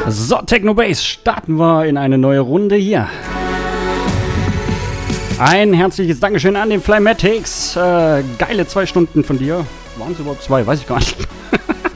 So, Technobase, starten wir in eine neue Runde hier. Ein herzliches Dankeschön an den Flymatics. Geile 2 Stunden von dir. Waren es überhaupt 2? Weiß ich gar nicht.